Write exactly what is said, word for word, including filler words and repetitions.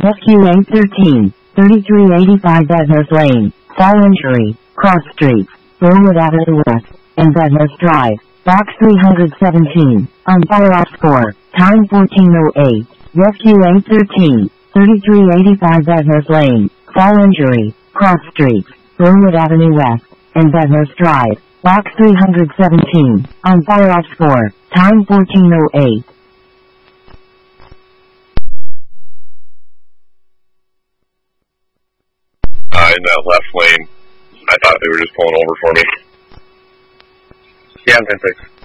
Rescue eight thirteen, thirty-three eighty-five Bednose Lane, Fall Injury, Cross Streets, Burwood Avenue West, and Bednose Drive, Box three hundred seventeen, on fire ops four, time fourteen oh eight. Rescue eight thirteen, thirty-three eighty-five Bednose Lane, Fall Injury, Cross Streets, Burwood Avenue West, and Bednose Drive, Box three hundred seventeen, on fire ops four, time fourteen oh eight. Uh, in that left lane, I thought they were just pulling over for me. Yeah, I'm ten six.